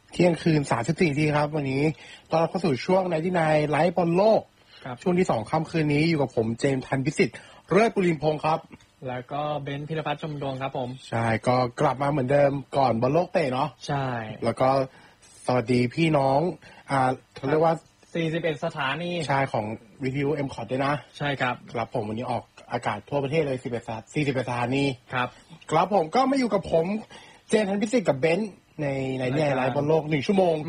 เที่ยงคืน34ทีครับวันนี้ตอนรับเข้าสู่ช่วง99ไลฟ์บอลโลกช่วงที่2ค่ำคืนนี้อยู่กับผมเจมส์ธันพิสิทธิ์เลิศปุรินพงศ์ครับแล้วก็เบนซ์พิรพัฒน์ชมดวงครับผมใช่ก็กลับมาเหมือนเดิมก่อนบอลโลกเตะเนาะใช่แล้วก็สวัสดีพี่น้องเขาเรียกว่า 41สถานีใช่ของวิทยุ M-Cot ด้วยนะใช่ครับครับผมวันนี้ออกอากาศทั่วประเทศเลย41สถานีครับครับผมก็มาอยู่กับผมเจมส์ธันพิสิทธิ์กับเบนซ์ในไลฟ์บอลโลก1ชั่วโมง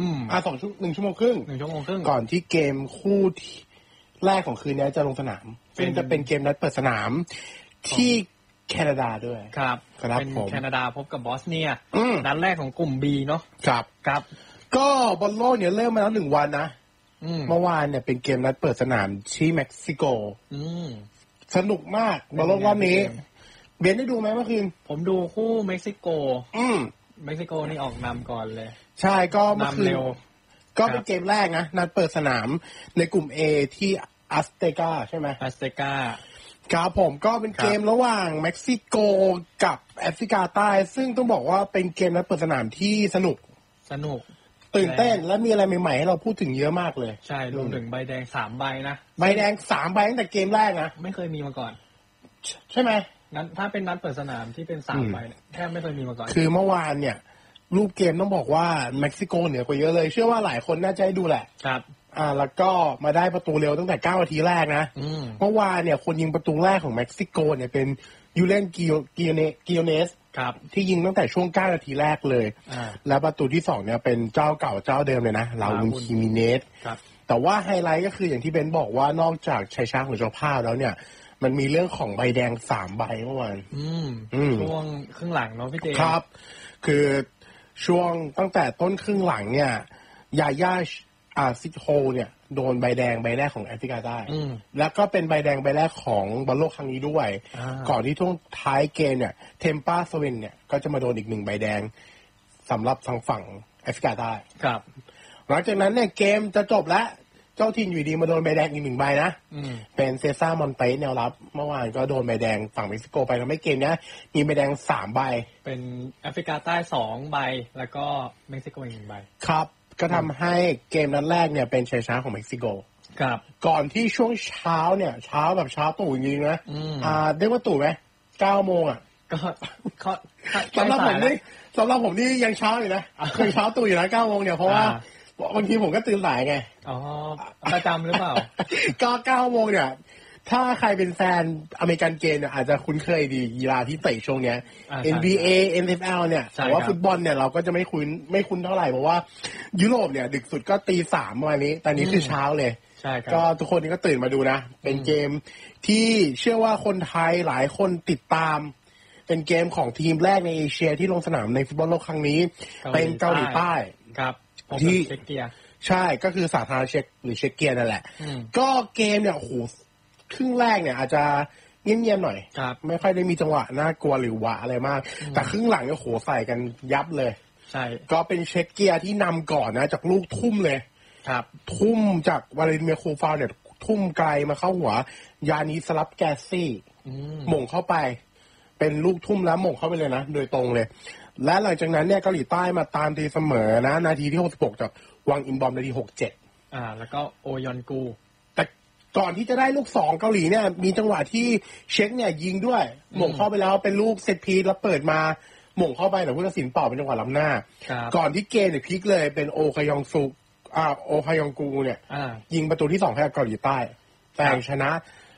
1 ชั่วโมงครึ่งก่อนที่เกมคู่แรกของคืนนี้จะลงสนามซึ่งจะเป็นเกมนัดเปิดสนามที่แคนาดาด้วยครับเป็นแคนาดาพบกับบอสเนียนัดแรกของกลุ่ม B เนาะครับก็บอลโลกเนี่ยเริ่มมาแล้ว1วันนะเมื่อวานเนี่ยเป็นเกมนัดเปิดสนามที่เม็กซิโกสนุกมากบอลโลกรอบนี้เบนได้ดูไหมเมื่อคืนผมดูคู่เม็กซิโกเม็กซิโกนี่ออกนำก่อนเลยใช่ก็เมื่อคืนก็เป็นเกมแรกนะนัดเปิดสนามในกลุ่ม A ที่อัสเตกาใช่ไหมอัสเตกาครับผมก็เป็นเกมระหว่างเม็กซิโกกับแอฟริกาใต้ซึ่งต้องบอกว่าเป็นเกมนัดเปิดสนามที่สนุกตื่นเต้นและมีอะไรใหม่ๆให้เราพูดถึงเยอะมากเลยใช่รวมถึงใบแดง3ใบนะใบแดง3ใบตั้งแต่เกมแรกนะไม่เคยมีมาก่อนใช่ไหมงั้นถ้าเป็นนัดเปิดสนามที่เป็น3ใบแทบไม่เคยมีมาก่อนคือเมื่อวานเนี่ยรูปเกมต้องบอกว่าเม็กซิโกเหนือกว่าเยอะเลยเชื่อว่าหลายคนน่าจะได้ดูแหละครับแล้วก็มาได้ประตูเร็วตั้งแต่9นาทีแรกนะเมื่อวานเนี่ยคนยิงประตูแรกของเม็กซิโกเนี่ยเป็นยูเลนกิโอเนสที่ยิงตั้งแต่ช่วง9นาทีแรกเลยแล้วประตูที่2เนี่ยเป็นเจ้าเก่าเจ้าเดิมเลยนะลาอุนคิมิเนสแต่ว่าไฮไลท์ก็คืออย่างที่เบนบอกว่านอกจากชัยชนะของเจ้าภาพแล้วเนี่ยมันมีเรื่องของใบแดง3ใบเมื่อวานช่วงครึ่งหลังเนาะพี่เจครับคือช่วงตั้งแต่ต้นครึ่งหลังเนี่ยยาย่าซิโฮเนี่ยโดนใบแดงใบแรกของแอฟริกาใต้แล้วก็เป็นใบแดงใบแรกของบอลโลกครั้งนี้ด้วยก่อนที่ช่วงท้ายเกมเนี่ยเทมปาสเวนเนี่ยก็จะมาโดนอีก1ใบแดงสำหรับทางฝั่งแอฟริกาใต้ครับหลังจากนั้นเนี่ยเกมจะจบแล้วเจ้าทีมอยู่ดีมาโดนใบแดงอีก1ใบนะเป็นเซซ่ามอนเตสแนวรับเมื่อวานก็โดนใบแดงฝั่งเม็กซิโกไปทำให้เกมนี้มีใบแดง3ใบเป็นแอฟริกาใต้2ใบแล้วก็เม็กซิโกอีก1ใบครับก็ทำให้เกมนัดแรกเนี่ยเป็นชัยชนะของเม็กซิโกครับก่อนที่ช่วงเช้าเนี่ยเช้าแบบเช้าตู่จริงๆนะเรียกว่าตู่ไหม9 โมงก็สำหรับผมนี่ยังเช้าอยู่นะเคยเช้าตู่อยู่นะ9 โมงเนี่ยเพราะว่าบางทีผมก็ตื่นสายไงประจำหรือเปล่าก็9 โมงเนี่ยถ้าใครเป็นแฟนอเมริกันเกมเนี่ยอาจจะคุ้นเคยดีกีฬาที่เตะช่วงเนี้ย NBA NFL เนี่ยแต่ว่าฟุตบอลเนี่ยเราก็จะไม่คุ้นเท่าไหร่เพราะว่ายุโรปเนี่ยดึกสุดก็ตี 3วันนี้ตอนนี้คือเช้าเลยใช่ครับก็ทุกคนนี่ก็ตื่นมาดูนะเป็นเกมที่เชื่อว่าคนไทยหลายคนติดตามเป็นเกมของทีมแรกในเอเชียที่ลงสนามในฟุตบอลโลกครั้งนี้เป็นเกาหลีใต้ครับที่เช็กเกียใช่ก็คือสาธารณเช็กหรือเช็กเกียนั่นแหละก็เกมเนี่ยโอ้โหครึ่งแรกเนี่ยอาจจะเงียบๆหน่อยไม่ค่อยได้มีจังหวะน่ากลัวหรือหวะอะไรมากแต่ครึ่งหลังเนี่ยโหใส่กันยับเลยใช่ก็เป็นเช็กเกียที่นำก่อนนะจากลูกทุ่มเลยครับทุ่มจากวาเลนเมียโคฟาวเนี่ยทุ่มไกลมาเข้าหัวยานิสลับแกซี่หม่งเข้าไปเป็นลูกทุ่มแล้วหม่งเข้าไปเลยนะโดยตรงเลยและหลังจากนั้นเนี่ยเกาหลีใต้มาตามตีเสมอนะนาทีที่66จากวังอินบอมนาที67 แล้วก็โอยอนกูแต่ก่อนที่จะได้ลูก2เกาหลีเนี่ยมีจังหวะที่เช็คเนี่ยยิงด้วยหม่งเข้าไปแล้วเป็นลูกเซตพีซแล้วเปิดมาหม่งเข้าไปแต่ผู้ตัดสินเป่าเป็นจังหวะล้ำหน้าก่อนที่เกมเนี่ยพลิกเลยเป็นโอคยองกูเนี่ยยิงประตูที่2ให้กับเกาหลีใต้แต่ชนะ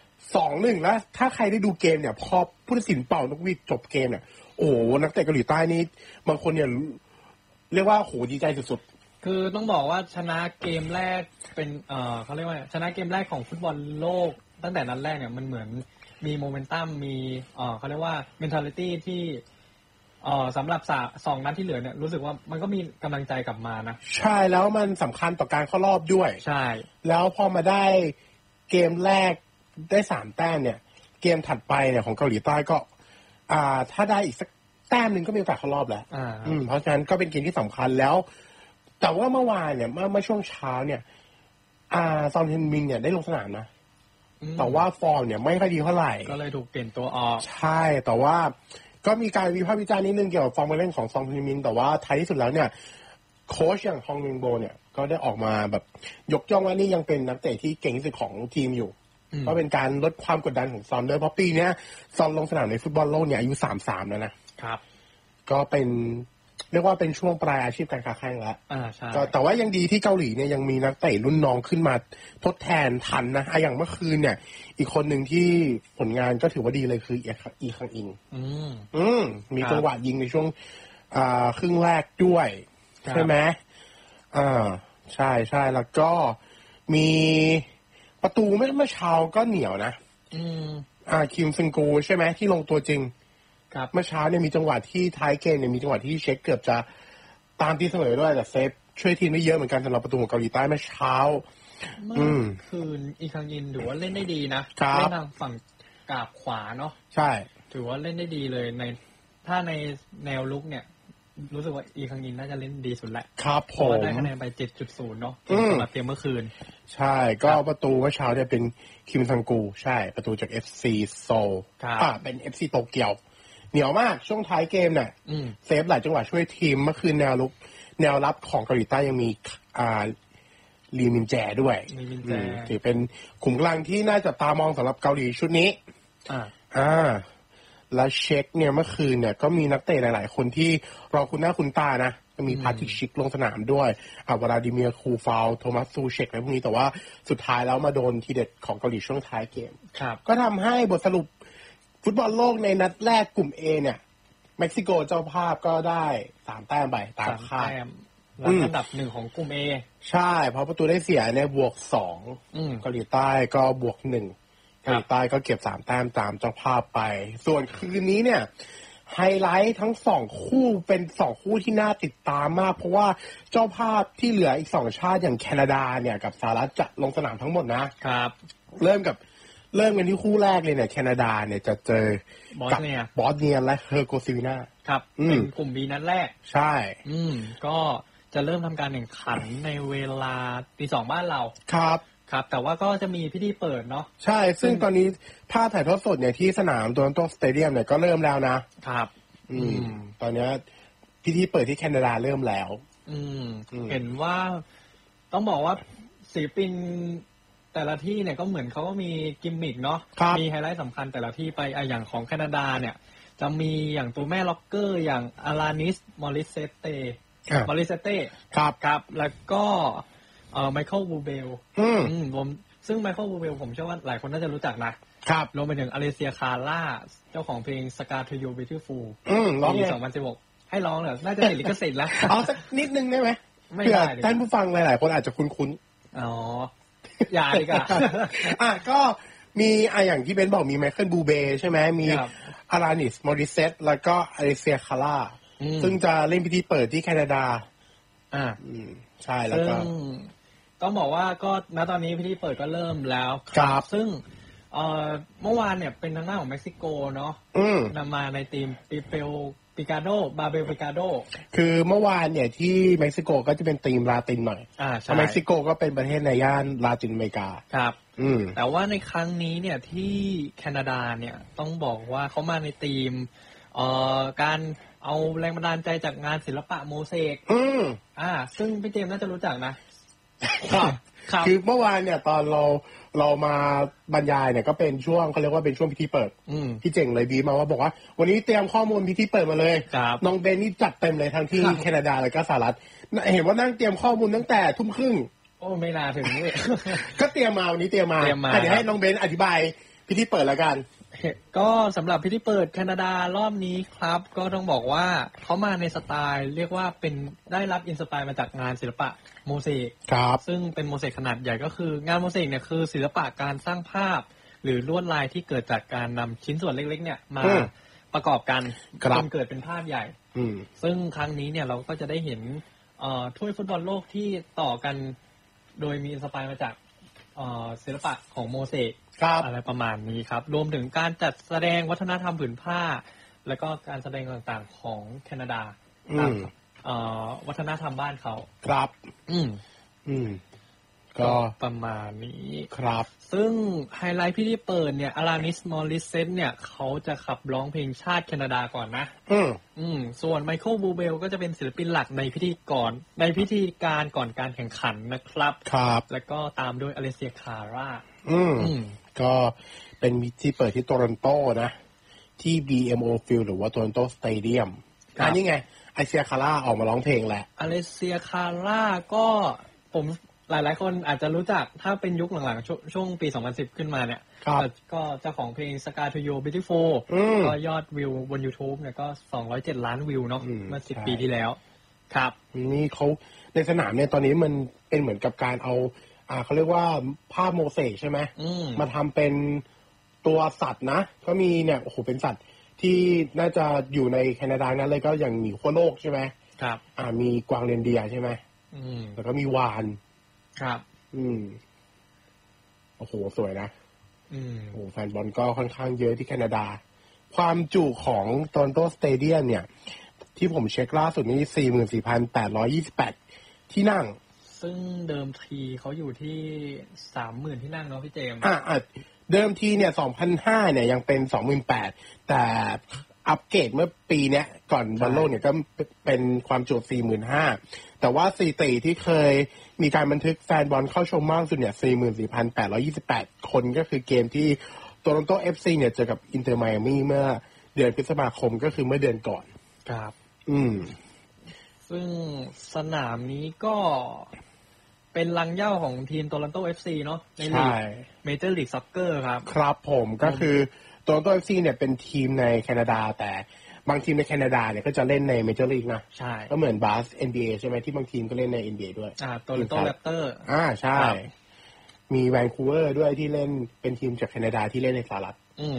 2-1 แล้วถ้าใครได้ดูเกมเนี่ยพอผู้ตัดสินเป่านกหวีดจบเกมเนี่ยโอ้โหนักเตะเกาหลีใต้นี่บางคนเนี่ยเรียกว่าโหดีใจสุดๆคือต้องบอกว่าชนะเกมแรกเป็นเขาเรียกว่าชนะเกมแรกของฟุตบอลโลกตั้งแต่นัดแรกเนี่ยมันเหมือนมีโมเมนตัมมีเขาเรียกว่า mentality ที่สำหรับ2นัดที่เหลือเนี่ยรู้สึกว่ามันก็มีกำลังใจกลับมานะใช่แล้วมันสำคัญต่อการเข้ารอบด้วยใช่แล้วพอมาได้เกมแรกได้3แต้มเนี่ยเกมถัดไปเนี่ยของเกาหลีใต้ก็ถ้าได้อีกสักแต้มหนึ่งก็มีโอกาสเข้ารอบแล้วเพราะฉะนั้นก็เป็นเกมที่สำคัญแล้วแต่ว่าเมื่อวานเนี่ยเมื่อช่วงเช้าเนี่ยซอนเฮนมิงเนี่ยได้ลงสนามนะแต่ว่าฟอร์มเนี่ยไม่ค่อยดีเท่าไหร่ก็เลยถูกเปลี่ยนตัวออกใช่แต่ว่าก็มีการวิพากษ์วิจารณ์นิดนึงเกี่ยวกับฟอร์มการเล่นของซองเฮนมิงแต่ว่าท้ายที่สุดแล้วเนี่ยโค้ชอย่างฮองมินโบเนี่ยก็ได้ออกมาแบบยกย่องว่านี่ยังเป็นนักเตะที่เก่งที่สุดของทีมอยู่ก็เป็นการลดความกดดันของซอนด้วยเพราะปีนี้ซอนลงสนามในฟุตบอลโลกเนี่ยอายุ33แล้วนะครับก็เป็นเรียกว่าเป็นช่วงปลายอาชีพการค้าแข่งแล้วใช่แต่ว่ายังดีที่เกาหลีเนี่ยยังมีนักเตะรุ่นน้องขึ้นมาทดแทนทันนะอย่างเมื่อคืนเนี่ยอีกคนหนึ่งที่ผลงานก็ถือว่าดีเลยคืออีคังอิงมีจังหวะยิงในช่วงครึ่งแรกด้วยใช่ไหมใช่ใช่แล้วก็มีประตูเมื่อเช้าก็เหนียวนะคิมซึงกูใช่ไหมที่ลงตัวจริงเมื่อเช้าเนี่ยมีจังหวะที่ท้ายเกมเนี่ยมีจังหวะที่เช็คเกือบจะตามที่เสมอด้วยแต่เซฟช่วยทีมได้เยอะเหมือนกันสำหรับประตูของเกาหลีใต้เมื่อเช้าคืนอีคังอินถือว่าเล่นได้ดีนะเล่นทางฝั่งกาบขวาเนาะใช่ถือว่าเล่นได้ดีเลยถ้าในแนวลุกเนี่ยรู้สึกว่าอีคังอินน่าจะเล่นดีสุดแหละครับผมได้คะแนนไป 7.0 เนาะสำหรับเกมเมื่อคืนใช่ก็ประตูเมื่อเช้าเนี่ยเป็นคิมซังกูใช่ประตูจาก FC โซลเป็น FC โตเกียวเหนียวมากช่วงท้ายเกมเนี่ยเซฟหลายจังหวะช่วยทีมเมื่อคืนแนวรับของเกาหลีใต้ยังมีลีมินแจด้วยถือเป็นขุมกำลังที่น่าจับตามองสำหรับเกาหลีชุดนี้และเช็คเนี่ยเมื่อคืนเนี่ยก็มีนักเตะหลายๆคนที่เราคุ้นหน้าคุ้นตานะมีพาทิกชิกลงสนามด้วยวลาดิเมียร์คูฟาวโทมัสซูเชกอะไรพวกนี้แต่ว่าสุดท้ายแล้วมาโดนทีเด็ดของเกาหลีช่วงท้ายเกมก็ทำให้บทสรุปฟุตบอลโลกในนัดแรกกลุ่ม A เนี่ยเม็กซิโกเจ้าภาพก็ได้3 แต้มไปตามคาดอันดับ1ของกลุ่ม A ใช่เพราะประตูได้เสียเนี่ยบวก2เกาหลีใต้ก็บวก1เกาหลีใต้ก็เก็บ3 แต้มตามเจ้าภาพไปส่วนคืนนี้เนี่ยไฮไลท์ทั้ง2คู่เป็น2คู่ที่น่าติดตามมากเพราะว่าเจ้าภาพที่เหลืออีก2ชาติอย่างแคนาดาเนี่ยกับสหรัฐจะลงสนามทั้งหมดนะครับเริ่มกันที่คู่แรกเลยเนี่ยแคนาดาเนี่ยจะเจอบอสเนียและเฮอร์โกซิวีนาครับเป็นกลุ่ม B นัดแรกใช่ก็จะเริ่มทำการแข่งขันในเวลา 2:00 บ้านเราครับแต่ว่าก็จะมีพิธีเปิดเนาะใช่ซึ่งตอนนี้ภาพถ่ายทอดสดเนี่ยที่สนามโตลอนโตสเตเดียมเนี่ยก็เริ่มแล้วนะครับตอนนี้พิธีเปิดที่แคนาดาเริ่มแล้วเห็นว่าต้องบอกว่าศิลปินแต่ละที่เนี่ยก็เหมือนเขาก็มีกิมมิคเนาะมีไฮไลท์สำคัญแต่ละที่ไปอย่างของแคนาดาเนี่ยจะมีอย่างตัวแม่ล็อกเกอร์อย่างอารานิสมอริเซเต้ครับแล้วก็ไมเคิลบูเบลซึ่งไมเคิลบูเบลผมเชื่อว่าหลายคนน่าจะรู้จักนะครับรวมไปถึงอเลเซียคาร่าเจ้าของเพลง Scar to You Beautiful ปี 2016ให้ร้องเหรอน่าจะติดลิขสิทธิ์แล้วเอาสักนิดนึงได้ไหมไม่ได้ท่านผู้ฟังหลายๆคนอาจจะคุ้นอ๋ออย่าดีกว่าก็มีอย่างที่เบนบอกมีไมเคิลบูเบใช่ไหมมีอารานิสมอริเซตแล้วก็อเลเซียคาร่าซึ่งจะเล่นพิธีเปิดที่แคนาดาใช่แล้วก็ต้องบอกว่าก็ณตอนนี้พิธีเปิดก็เริ่มแล้วครับซึ่งเมื่อวานเนี่ยเป็นทางหน้าของเม็กซิโกเนาะนำมาในทีมปิกาโดบาเบลปิกาโดคือเมื่อวานเนี่ยที่เม็กซิโกก็จะเป็นทีมลาตินหน่อยเม็กซิโกก็เป็นประเทศในย่านลาตินอเมริกาครับแต่ว่าในครั้งนี้เนี่ยที่แคนาดาเนี่ยต้องบอกว่าเขามาในทีมการเอาแรงบันดาลใจจากงานศิลปะโมเสกซึ่งพี่เจมส์น่าจะรู้จักนะครับคือเมื่อวานเนี่ยตอนเรามาบรรยายเนี่ยก็เป็นช่วงเขาเรียกว่าเป็นช่วงพิธีเปิดพี่เจ๋งเลยบีมาว่าบอกว่าวันนี้เตรียมข้อมูลพิธีเปิดมาเลยน้องเบนนี่จัดเต็มเลยทั้งที่แคนาดาและก็สหรัฐเห็นว่านั่งเตรียมข้อมูลตั้งแต่ 20:30 โอ้ไม่น่าถึงนี่ก็เตรียมมาวันนี้เตรียมมาเดี๋ยวให้น้องเบนอธิบายพิธีเปิดแล้วกันก็สำหรับพิธีเปิดแคนาดารอบนี้ครับก็ต้องบอกว่าเขามาในสไตล์เรียกว่าเป็นได้รับอินสไปร์มาจากงานศิลปะโมเสกครับซึ่งเป็นโมเสกขนาดใหญ่ก็คืองานโมเสกเนี่ยคือศิลปะการสร้างภาพหรือลวดลายที่เกิดจากการนำชิ้นส่วนเล็กๆเนี่ยมาประกอบกันจนเกิดเป็นภาพใหญ่ซึ่งครั้งนี้เนี่ยเราก็จะได้เห็นถ้วยฟุตบอลโลกที่ต่อกันโดยมีอินสไปร์มาจากศิลปะของโมเสกอะไรประมาณนี้ครับรวมถึงการจัดแสดงวัฒนธรรมผืนผ้าแล้วก็การแสดงต่างๆของแคนาดาตามวัฒนธรรมบ้านเขาครับก็ประมาณนี้ครับซึ่งไฮไลท์พิธีเปิดเนี่ยอารานิสมอริเซนเนี่ยเขาจะขับร้องเพลงชาติแคนาดาก่อนนะส่วนไมเคิลบูเบลก็จะเป็นศิลปินหลักในพิธีการก่อนการแข่งขันนะครับแล้วก็ตามด้วยอเลเซียคาร่าก็เป็นพิธีเปิดที่โตรอนโตนะที่ BMO Field หรือว่า Toronto Stadium อันนี้ไงอเลเซียคาร่าออกมาร้องเพลงแหละอเลเซียคาร่าก็ผมหลายๆคนอาจจะรู้จักถ้าเป็นยุคหลังๆช่วงปี 2010 ขึ้นมาเนี่ยก็เจ้าของเพลง Sky to You Beautiful ก็ยอดวิวบน YouTube เนี่ยก็207ล้านวิวเนาะเมื่อ10 ปีที่แล้วครับนี่เขาในสนามเนี่ยตอนนี้มันเป็นเหมือนกับการเอาเขาเรียกว่าภาพโมเสกใช่ไหมมาทำเป็นตัวสัตว์นะก็มีเนี่ยโอ้โหเป็นสัตว์ที่น่าจะอยู่ในแคนาดานั้นเลยก็อย่างหมีขั้วโลกใช่ไหมครับมีกวางเรนเดียร์ใช่ไหมแล้วก็มีวานครับโอ้โหสวยนะโอ้แฟนบอลก็ค่อนข้างเยอะที่แคนาดาความจุของโตรอนโตสเตเดียมเนี่ยที่ผมเช็คล่าสุดนี่ 44,828 ที่นั่งซึ่งเดิมทีเขาอยู่ที่ 30,000 ที่นั่งเนาะพี่เจมส์เดิมทีเนี่ย 2005 เนี่ยยังเป็น 28,000 แต่อัปเกรดเมื่อปีเนี้ยก่อนบอลโลกเนี่ยก็เป็นความจุ 45,000 แต่ว่าสถิติที่เคยมีการบันทึกแฟนบอลเข้าชมมากสุดเนี่ย 44,828 คนก็คือเกมที่โตรอนโต FC เนี่ยเจอกับอินเตอร์ไมอามี่เมื่อเดือนพฤษภาคมก็คือเมื่อเดือนก่อนครับซึ่งสนามนี้ก็เป็นรังเหย้าของทีมโตรอนโต FC เนาะในลีกเมเจอร์ลีกซ็อกเกอร์ครับครับผมก็คือโตรอนโต FC เนี่ยเป็นทีมในแคนาดาแต่บางทีมในแคนาดาเนี่ยก็จะเล่นในเมเจอร์ลีกนะใช่ก็เหมือนบาส NBA ใช่ไหมที่บางทีมก็เล่นใน NBA ด้วยโตรอนโตแรปเตอร์ใช่มีแวนคูเวอร์ด้วยที่เล่นเป็นทีมจากแคนาดาที่เล่นในสหรัฐ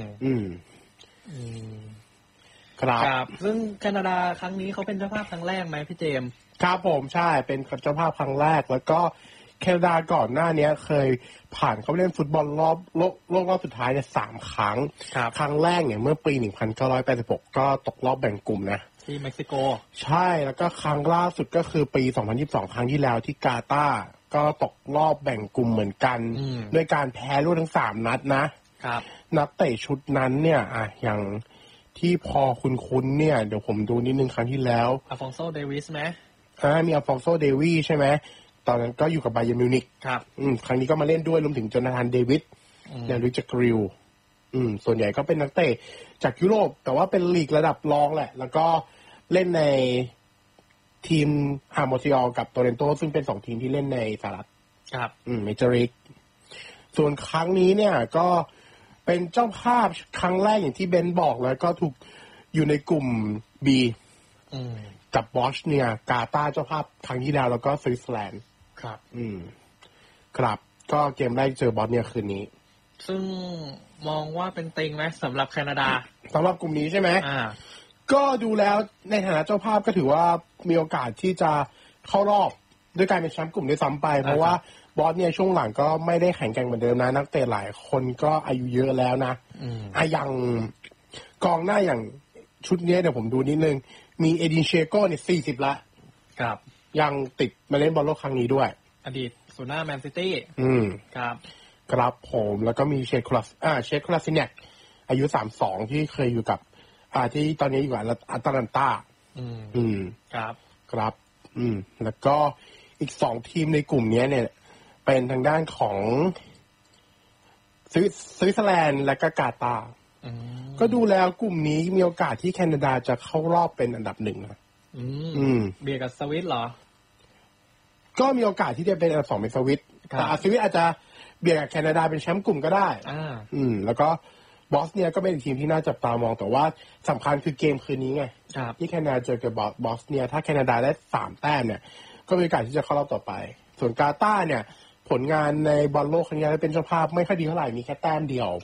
ครับซึ่งแคนาดาครั้งนี้เขาเป็นเจ้าภาพครั้งแรกไหมพี่เจมส์ครับผมใช่เป็นเจ้าภาพครั้งแรกแล้วก็แคนาดาก่อนหน้านี้เคยผ่านเข้าเล่นฟุตบอลรอบโลกรอบสุดท้ายเนี่ย3 ครั้งครั้งแรกเนี่ยเมื่อปี 1986 ก็ตกรอบแบ่งกลุ่มนะที่เม็กซิโกใช่แล้วก็ครั้งล่าสุดก็คือปี 2022 ครั้งที่แล้วที่กาตาร์ก็ตกรอบแบ่งกลุ่มเหมือนกันด้วยการแพ้รวดทั้ง3 นัดนะครับนักเตะชุดนั้นเนี่ยอย่างที่พอคุ้นๆเนี่ยเดี๋ยวผมดูนิดนึงครั้งที่แล้วอัลฟองโซเดวิสไหมมีอัลฟองโซเดวิสใช่ไหมตอนนั้นก็อยู่กับบาเยิร์นมิวนิกครับครั้งนี้ก็มาเล่นด้วยรวมถึงโจนาธานเดวิดเนี่ยลุยจากกริลส่วนใหญ่ก็เป็นนักเตะจากยุโรปแต่ว่าเป็นลีกระดับรองแหละแล้วก็เล่นในทีมมอนทรีออลกับโตรอนโตซึ่งเป็น2 ทีมที่เล่นในสหรัฐครับเมเจอร์ลีกส่วนครั้งนี้เนี่ยก็เป็นเจ้าภาพครั้งแรกอย่างที่เบนบอกแล้วก็ถูกอยู่ในกลุ่ม B กับบอชเนียกาตาร์เจ้าภาพครั้งที่แล้วแล้วก็สวิตเซอร์แลนด์ครับครับก็เกมแรกเจอบอชเนียคืนนี้ซึ่งมองว่าเป็นเต็งไหมสำหรับแคนาดาสำหรับกลุ่มนี้ใช่ไหมก็ดูแล้วในฐานะเจ้าภาพก็ถือว่ามีโอกาสที่จะเข้ารอบด้วยการเป็นแชมป์กลุ่มด้วยซ้ำไปเพราะว่าบอสเนี่ยช่วงหลังก็ไม่ได้แข็งแกร่งเหมือนเดิมนะนักเตะหลายคนก็อายุเยอะแล้วนะอย่างกองหน้าอย่างชุดนี้เดี๋ยวผมดูนิดนึงมีเอดินเชโก้เนี่ย40ละครับยังติดมาเล่นบอลโลกครั้งนี้ด้วยอดีตศูนย์หน้าแมนซิตี้ครับครับผมแล้วก็มีเชคคลาสซิเนกอายุ32ที่เคยอยู่กับที่ตอนนี้อยู่กับอัตแลนตาครับครับแล้วก็อีก2 ทีมในกลุ่มนี้เนี่ยเป็นทางด้านของสวิตเซอร์แลนด์และก็กาตาร์ก็ดูแล้วกลุ่มนี้มีโอกาสที่แคนาดาจะเข้ารอบเป็นอันดับ1นะเบียดกับสวิตเหรอก็มีโอกาสที่จะเป็นอันดับ2เป็นสวิตแต่สวิตอาจจะเบียดกับแคนาดาเป็นแชมป์กลุ่มก็ได้แล้วก็บอสเนียก็เป็นทีมที่น่าจับตามองแต่ว่าสำคัญคือเกมคืนนี้ไงที่แคนาดาเจอกับบอสเนียถ้าแคนาดาได้3 แต้มเนี่ยก็มีโอกาสที่จะเข้ารอบต่อไปส่วนกาตาร์เนี่ยผลงานในบอลโลกครั้งนี้เป็นเจ้าภาพไม่ค่อยดีเท่าไหร่มีแค่แต้มเดียว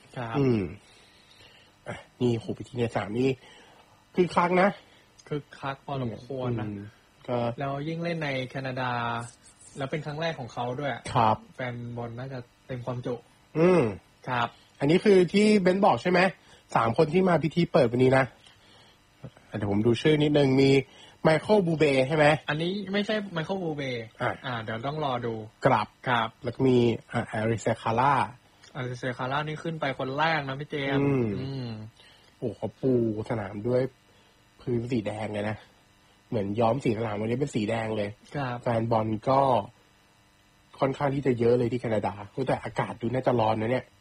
นี่โหปีที่เนี่ย3นี่คือคักนะคือคักพอสมควรนะแล้วยิ่งเล่นในแคนาดาแล้วเป็นครั้งแรกของเขาด้วยครับแฟนบอลน่าจะเต็มความจุครับอันนี้คือที่เบนบอกใช่ไหม3 คนที่มาพิธีเปิดวันนี้นะเดี๋ยวผมดูชื่อนิดนึงมีไมเคิลบูเบใช่ไหมอันนี้ไม่ใช่ไมเคิลบูเบเดี๋ยวต้องรอดูครับแล้วก็มีอาริเซคาร่านี่ขึ้นไปคนแรกนะพี่เจมโอ้เขาปูสนามด้วยพื้นสีแดงเลยนะเหมือนย้อมสีสนามวันนี้เป็นสีแดงเลยแฟนบอลก็ค่อนข้างที่จะเยอะเลยที่แคนาดาแต่อากาศดูน่าจะร้อนนะเนี่ย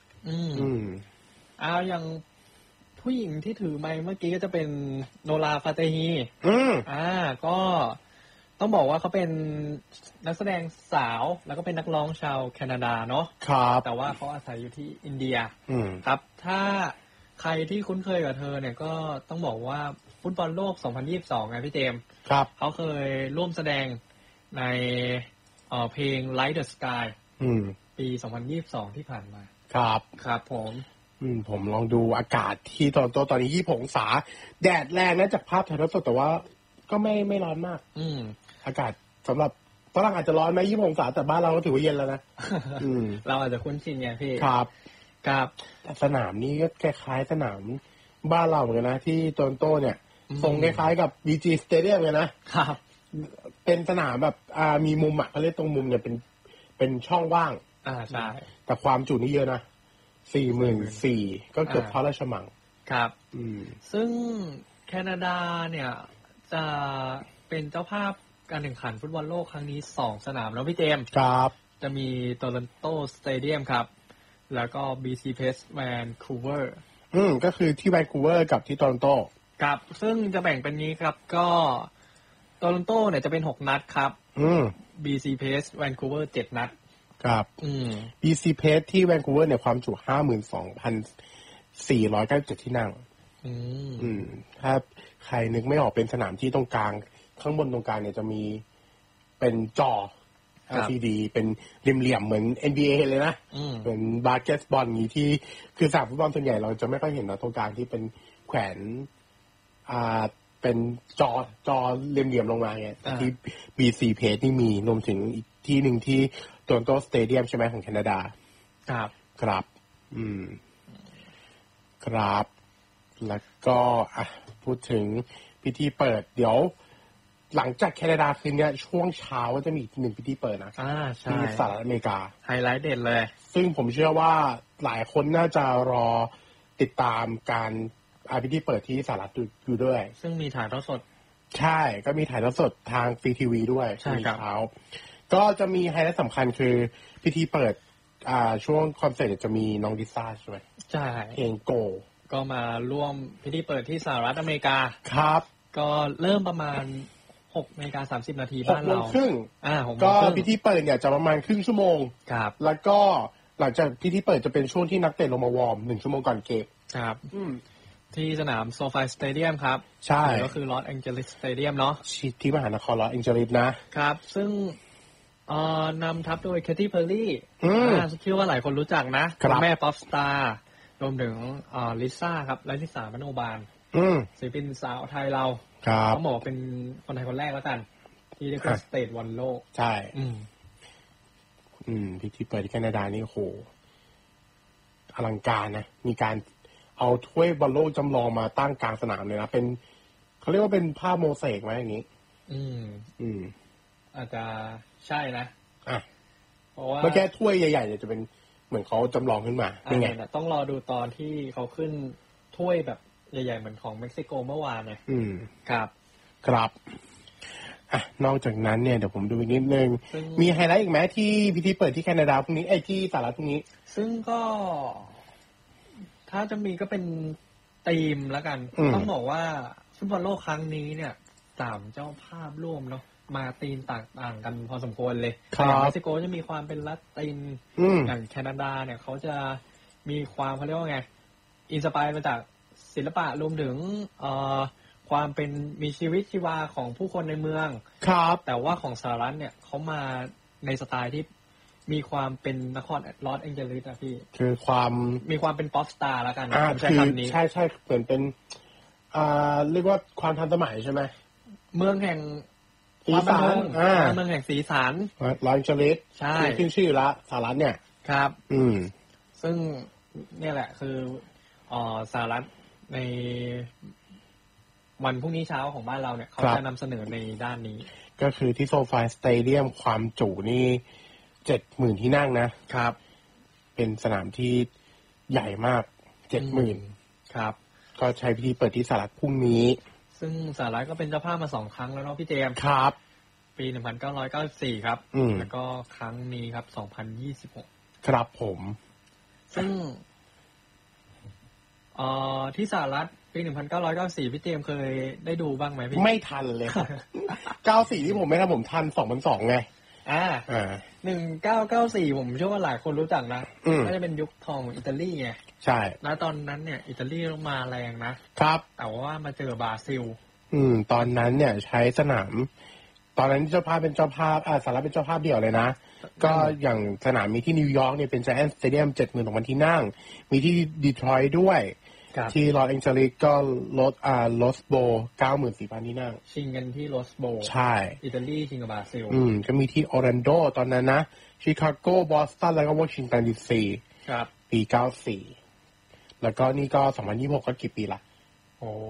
อย่างผู้หญิงที่ถือไมค์เมื่อกี้ก็จะเป็นโนราฟาเตฮีก็ต้องบอกว่าเขาเป็นนักแสดงสาวแล้วก็เป็นนักร้องชาวแคนาดาเนาะแต่ว่าเขาอาศัยอยู่ที่อินเดียครับถ้าใครที่คุ้นเคยกับเธอเนี่ยก็ต้องบอกว่าฟุตบอลโลก 2022 ไงพี่เจมส์เขาเคยร่วมแสดงในเพลง Light the Sky ปี 2022 ที่ผ่านมาครับผมลองดูอากาศที่ตอนนี้20 องศาแดดแรงนะจากภาพถ่ายทอดสดแต่ว่าก็ไม่ร้อนมากอากาศสำหรับฝรั่งอาจจะร้อนไหม20 องศาแต่บ้านเราก็ถือว่าเย็นแล้วนะเราอาจจะคุ้นชินไงพี่ครับสนามนี้ก็คล้ายๆสนามบ้านเราเหมือนกันนะที่โตรอนโตเนี่ยทรงคล้ายๆกับ BG Stadium เลยนะครับเป็นสนามแบบมีมุมเขาเรียกตรงมุมเนี่ยเป็นช่องว่างใช่แต่ความจุนี่เยอะนะ44,000ก็เกือบเท่าราชมังครับซึ่งแคนาดาเนี่ยจะเป็นเจ้าภาพการแข่งขันฟุตบอลโลกครั้งนี้2 สนามแล้วพี่เจมส์ครับจะมีโตรอนโตสเตเดียมครับแล้วก็ BC Place Vancouver ก็คือที่แวนคูเวอร์กับที่โตรอนโตครับซึ่งจะแบ่งเป็นนี้ครับก็โตรอนโตเนี่ยจะเป็น6 นัดครับ BC Place Vancouver 7 นัดครับBC Place ที่แวนคูเวอร์เนี่ยความจุ 52,497 ที่นั่งถ้าใครนึกไม่ออกเป็นสนามที่ตรงกลางข้างบนตรงกลางเนี่ยจะมีเป็นจอ LCD เป็นเหลี่ยมๆเหมือน NBA เลยนะเหมือนบาสเกตบอลอย่างนี้ที่คือสนามฟุตบอลส่วนใหญ่เราจะไม่ค่อยเห็นนะตรงกลางที่เป็นแขวนเป็นจอเหลี่ยมๆลงมาเนี่ยที่ BC Place นี่มีรวมถึงอีกที่หนึ่งที่โตรอนโตสเตเดียมใช่ไหมของแคนาดาครับครับแล้วก็พูดถึงพิธีเปิดเดี๋ยวหลังจากแคนาดาคืนนี้ช่วงเช้าก็จะมีอีก1 พิธีเปิดนะที่สหรัฐอเมริกาไฮไลท์เด่นเลยซึ่งผมเชื่อว่าหลายคนน่าจะรอติดตามการพิธีเปิดที่สหรัฐอยู่ด้วยซึ่งมีถ่ายทอดสดใช่ก็มีถ่ายทอดสดทางฟรีทีวีด้วยใช่ครับเช้าก็จะมีไฮไลท์สำคัญคือพิธีเปิดช่วงคอนเสิร์ตจะมีน้องดิซ่าใช่ไหมใช่เพลงโกก็มาร่วมพิธีเปิดที่สหรัฐอเมริกาครับก็เริ่มประมาณ6:30 นาทีบ้านเราก็พิธีเปิดเนี่ยจะประมาณครึ่งชั่วโมงครับแล้วก็หลังจากพิธีเปิดจะเป็นช่วงที่นักเตะลงมาวอร์ม1 ชั่วโมงก่อนเกมครับที่สนามโซฟาสเตเดียมครับใช่ก็คือลอสแองเจลิสสเตเดียมเนาะที่มหานครลอสแองเจลิสนะครับซึ่งนำทัพโดยแคทตี้เพอร์รี่เชื่อว่าหลายคนรู้จักนะแม่ป๊อปสตาร์รวมถึงลิซ่าครับลิซ่ามโนบาลศิลปินสาวไทยเราเขาบอกเป็นคนไทยคนแรกแล้วกันที่ได้ขึ้นสเตจวันโลกใช่พิธีเปิดที่แคนาดานี่โหอลังการนะมีการเอาถ้วยบอลโลกจำลองมาตั้งกลางสนามเลยนะเป็นเขาเรียกว่าเป็นภาพโมเสกไหมอย่างนี้อาจจะใช่นะเพราะว่าเมื่อกี้ถ้วยใหญ่ๆจะเป็นเหมือนเขาจำลองขึ้นมาไงต้องรอดูตอนที่เขาขึ้นถ้วยแบบใหญ่ๆเหมือนของเม็กซิโกเมื่อวานเนี่ยครับนอกจากนั้นเนี่ยเดี๋ยวผมดูอีกนิดนึงมีไฮไลท์อีกไหมที่พิธีเปิดที่แคนาดาพรุ่งนี้ที่สหรัฐพรุ่งนี้ซึ่งก็ถ้าจะมีก็เป็นธีมแล้วกันต้องบอกว่าฟุตบอลโลกครั้งนี้เนี่ย3 เจ้าภาพร่วมเนาะมาธีมต่างกันพอสมควรเลยอย่างเม็กซิโกจะมีความเป็นละตินอย่างแคนาดาเนี่ยเขาจะมีความเขาเรียกว่าไงอินสไปร์มาจากศิลปะรวมถึงความเป็นมีชีวิตชีวาของผู้คนในเมืองครับแต่ว่าของสหรัฐเนี่ยเขามาในสไตล์ที่มีความเป็นนครลอสแองเจลิสอะพี่คือความมีความเป็นป๊อปสตาร์แล้วกันใช้คำนี้ใช่เหมือนเป็นเรียกว่าความทันสมัยใช่ไหมเมืองแห่งสีสันเมืองแห่งสีสันลอสแองเจลิสใช่ขึ้นชื่อละสหรัฐเนี่ยครับซึ่งเนี่ยแหละคือสหรัฐในวันพรุ่งนี้เช้าของบ้านเราเนี่ยเขาจะนำเสนอในด้านนี้ก็คือที่โซฟาสเตเดียมความจุนี่ 70,000 ที่นั่งนะครับเป็นสนามที่ใหญ่มาก 70,000 ครับก็ใช้พิธีเปิดที่สหรัฐพรุ่งนี้ซึ่งสหรัฐก็เป็นเจ้าภาพมา2 ครั้งแล้วเนาะพี่เจมส์ครับปี 1994 ครับแล้วก็ครั้งนี้ครับ 2026 ครับผมซึ่งที่สหรัฐปี 1994 พี่เจมส์เคยได้ดูบ้างไหมพี่ไม่ทันเลยครับ 94 ที่ผมไม่ทันผมทัน 2002 ไง 1994 ผมเชื่อว่าหลายคนรู้จักนะน่าจะเป็นยุคทองของอิตาลีไงใช่แล้วตอนนั้นเนี่ยอิตาลีมาแรงนะครับแต่ว่ามาเจอบราซิลตอนนั้นเนี่ยใช้สนามตอนนั้นเจ้าภาพเป็นเจ้าภาพสหรัฐเป็นเจ้าภาพเดี่ยวเลยนะก็อย่างสนามมีที่นิวยอร์กเนี่ยเป็น Giant Stadium 72,000 ที่นั่งมีที่ดีทรอยต์ด้วยที่ลอสแองเจลิสก็ลอสโบ 94,000 ที่นั่งชิงกันที่ลอสโบใช่อิตาลีชิงกับบราซิลก็มีที่ออร์แลนโดตอนนั้นนะชิคาโกบอสตันแล้วก็วอชิงตันดีซีครับปี 94แล้วก็นี่ก็ 2026 ก็กี่ปีละโอ้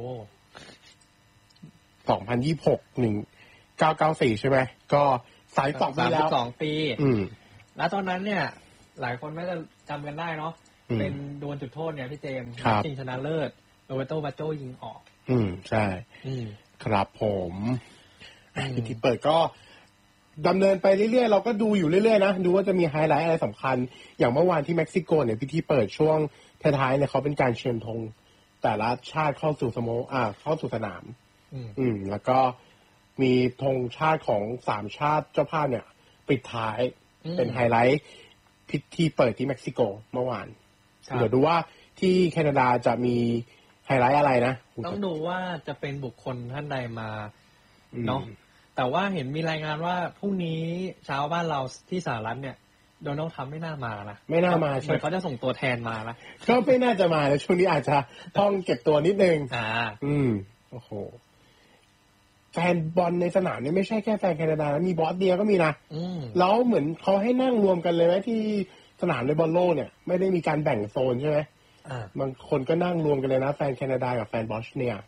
2026 1994ใช่ไหมก็32 ปีแล้ว 32 ปีแล้วตอนนั้นเนี่ยหลายคนน่าจะจำกันได้เนาะเป็นดวลจุดโทษเนี่ยพี่เจมส์ชิงชนะเลิศโรเบโต บาโจยิงออกใช่ครับผมพิธีเปิดก็ดำเนินไปเรื่อยๆเราก็ดูอยู่เรื่อยๆนะดูว่าจะมีไฮไลท์อะไรสำคัญอย่างเมื่อวานที่เม็กซิโกเนี่ยพิธีเปิดช่วงท้ายๆเนี่ยเขาเป็นการเชิญธงแต่ละชาติเข้าสู่เข้าสู่สนามแล้วก็มีธงชาติของ3ชาติเจ้าภาพเนี่ยปิดท้ายเป็นไฮไลท์พิธีเปิดที่เม็กซิโกเมื่อวานเดี๋ยวดูว่าที่แคนาดาจะมีไฮไลท์อะไรนะต้องดูว่าจะเป็นบุคคลท่านใดมาเนาะแต่ว่าเห็นมีรายงานว่าพรุ่งนี้เช้าบ้านเราที่สหรัฐเนี่ยโดนัลด์ทรัมป์ไม่น่ามานะไม่น่ามาใช่เขาจะส่งตัวแทนมานะก็ไม่น่าจะมาแล้วช่วงนี้อาจจะต้องเก็บตัวนิดนึงโอ้โหแฟนบอลในสนามนี่ไม่ใช่แค่แฟนแคนาดามีบอสเดียก็มีนะแล้วเหมือนเขาให้นั่งรวมกันเลยไหมที่สนามในบอลโลกเนี่ยไม่ได้มีการแบ่งโซนใช่ไหมบางคนก็นั่งรวมกันเลยนะแฟนแคนาดากับแฟนบอสเนีย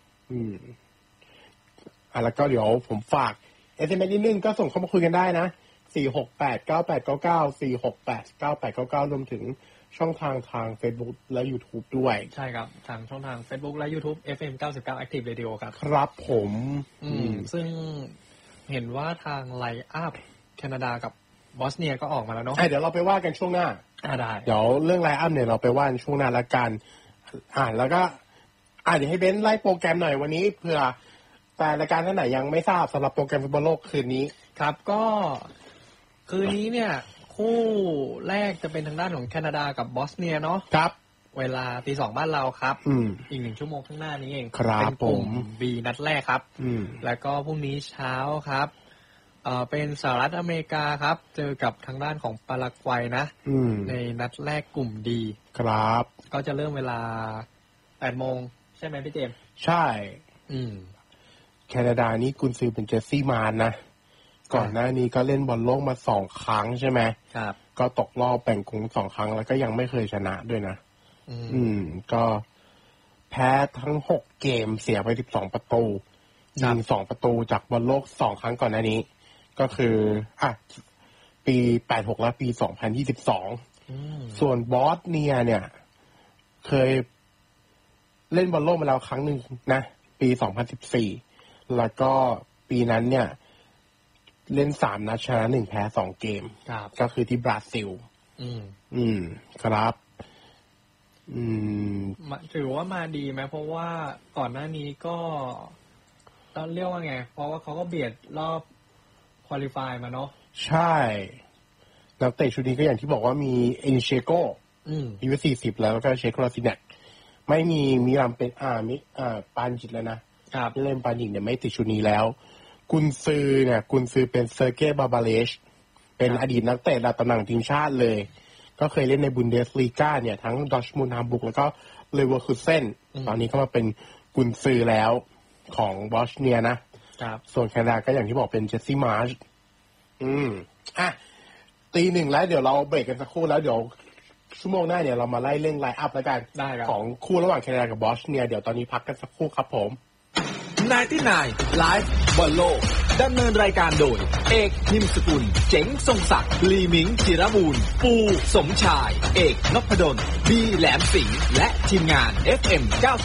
แล้วก็เดี๋ยวผมฝาก SMS นิดนึงก็ส่งเข้ามาคุยกันได้นะ4689899 4689899รวมถึงช่องทางFacebook และ YouTube ด้วยใช่ครับทางช่องทาง Facebook และ YouTube FM 99 Active Radio ครับครับผมซึ่งเห็นว่าทางไลน์อัพแคนาดากับบอสเนียก็ออกมาแล้วเนาะเดี๋ยวเราไปว่ากันช่วงหน้าได้เดี๋ยวเรื่องไลน์อัพเนี่ยเราไปว่าช่วงหน้าละกันแล้วก็เดี๋ยวให้เบนซ์ไล่โปรแกรมหน่อยวันนี้เผื่อแต่รายการท่านไหนยังไม่ทราบสำหรับโปรแกรมฟุตบอลโลกคืนนี้ครับก็คืนนี้เนี่ยคู่แรกจะเป็นทางด้านของแคนาดากับบอสเนียเนาะครับเวลา 2:00 บ้านเราครับอีก1 ชั่วโมงข้างหน้านี้เองเป็นกลุ่ม B นัดแรกครับแล้วก็พรุ่งนี้เช้าครับเป็นสหรัฐอเมริกาครับเจอกับทางด้านของปารากวัยนะในนัดแรกกลุ่มดีครับก็จะเริ่มเวลา 8:00 นใช่ไหมพี่เจมส์ใช่แคนาดานี่กุนซือเป็นเจสซี่มานนะก่อนหน้านี้ก็เล่นบอลโลกมา2 ครั้งใช่ไหมครับก็ตกรอบแบ่งกลุ่ม2 ครั้งแล้วก็ยังไม่เคยชนะด้วยนะก็แพ้ทั้ง6 เกมเสียไป12 ประตูยิง2 ประตูจากบอลโลก2 ครั้งก่อนหน้านี้ก็คือปี86และปี2022ส่วนบอสเนียเนี่ยเคยเล่นบอลโลกมาแล้วครั้งหนึ่งนะปี2014แล้วก็ปีนั้นเนี่ยเล่น3 นัดชนะ1แพ้2 เกมก็คือที่บราซิลครับถือว่ามาดีไหมเพราะว่าก่อนหน้านี้ก็ต้องเรียกว่าไงเพราะว่าเขาก็เบียดรอบควอลิฟายมาเนาะใช่นักเตะชุดนี้ก็อย่างที่บอกว่ามีเอนิเชโกอายุ40แล้วก็เชโคลาซิเนกไม่มีมิรามเป็นปานจิตแล้วนะเล่นปานจิตเนี่ยไม่ติดชุดนี้แล้วกุนซือเป็นเซอร์เก้บาบาเลชเป็นอดีตนักเตะระดับตำแหน่งทีมชาติเลยก็เคยเล่นในบุนเดสลีกาเนี่ยทั้งดอร์ทมุนด์ ฮัมบุร์กแล้วก็เลเวอร์คูเซ่นตอนนี้ก็มาเป็นกุนซือแล้วของบอสเนียนะส่วนแคนาดาก็อย่างที่บอกเป็นเจสซี่มาร์ช1:00 แล้วเดี๋ยวเราเบรกกันสักครู่แล้วเดี๋ยวชั่วโมงหน้าเนี่ยเรามาไล่เรื่องไลน์อัพแล้วกันของคู่ระหว่างแคนาดากับบอสเนียเดี๋ยวตอนนี้พักกันสักครู่ครับผม 99 ไลฟ์บอลโลกดำเนินรายการโดยเอกนิมสกุลเจ๋งทรงศักดิ์ลีมิงจิรบูรณ์ปูสมชายเอกนพดลบีแหลมสิงห์และทีมงาน FM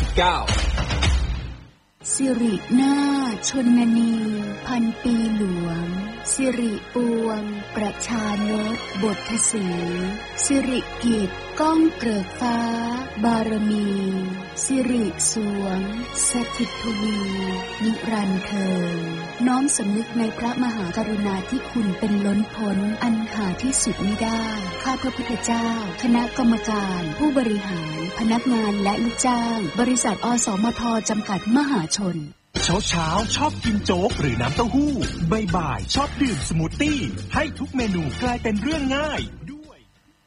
99 สิรินาถชนนีพันปีหลวงสิริปวงประชานตบทสีสิริกิจก้องเกริกฟ้าบารมีสิริสวงสถิตทวีนิรันดร์เทินน้อมสำนึกในพระมหากรุณาธิคุณเป็นล้นพ้นอันหาที่สุดมิได้ข้าพระพุทธเจ้าคณะกรรมการผู้บริหารพนักงานและลูกจ้างบริษัทอสมทจำกัดมหาชนเช้าชอบกินโจ๊กหรือน้ำเต้าหู้บ่ายชอบดื่มสมูทตี้ให้ทุกเมนูกลายเป็นเรื่องง่ายด้วย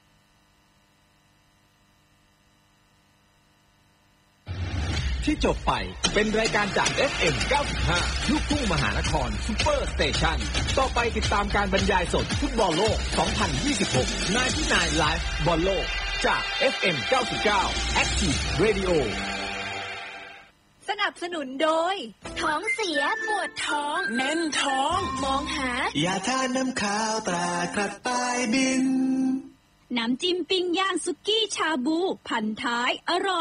ที่จบไปเป็นรายการจาก FM 95 ลูกทุ่งมหานครซุปเปอร์สเตชันต่อไปติดตามการบรรยายสดฟุตบอลโลก 2026 99 ไลฟ์บอลโลกจาก FM 99 Active Radio สนับสนุนโดยท้องเสียปวดท้องแน่นท้องมองหายาทาน้ำขาวตรากระต่ายบินน้ำจิ้มปิ้งย่างสุกี้ชาบูพันท้ายอร่อย